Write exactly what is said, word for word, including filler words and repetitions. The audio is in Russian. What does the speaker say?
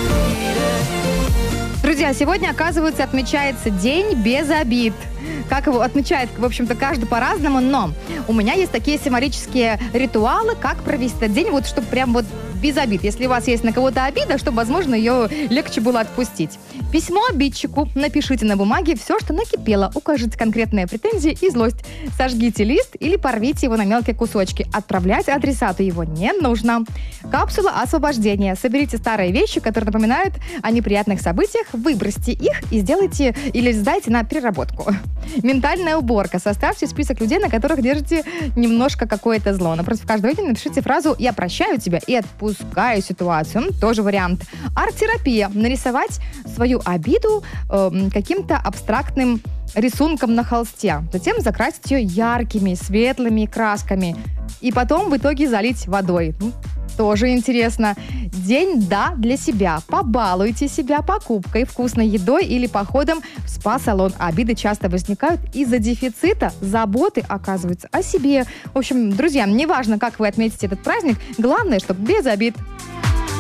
Друзья, сегодня, оказывается, отмечается День без обид. Как его отмечает, в общем-то, каждый по-разному, но у меня есть такие символические ритуалы, как провести этот день, вот чтобы прям вот без обид. Если у вас есть на кого-то обида, чтобы, возможно, ее легче было отпустить. Письмо обидчику напишите на бумаге все, что накипело. Укажите конкретные претензии и злость. Сожгите лист или порвите его на мелкие кусочки. Отправлять адресату его не нужно. Капсула освобождения. Соберите старые вещи, которые напоминают о неприятных событиях, выбросьте их и сделайте или сдайте на переработку. Ментальная уборка. Составьте список людей, на которых держите немножко какое-то зло. Напротив каждого дня напишите фразу «Я прощаю тебя» и отпускаю ситуацию. Ну, тоже вариант. Арт-терапия. Нарисовать свою обиду э, каким-то абстрактным рисунком на холсте. Затем закрасить ее яркими, светлыми красками. И потом в итоге залить водой. Тоже интересно. День «да» для себя. Побалуйте себя покупкой, вкусной едой или походом в спа-салон. Обиды часто возникают из-за дефицита заботы, оказывается, о себе. В общем, друзья, неважно, как вы отметите этот праздник, главное, чтобы без обид.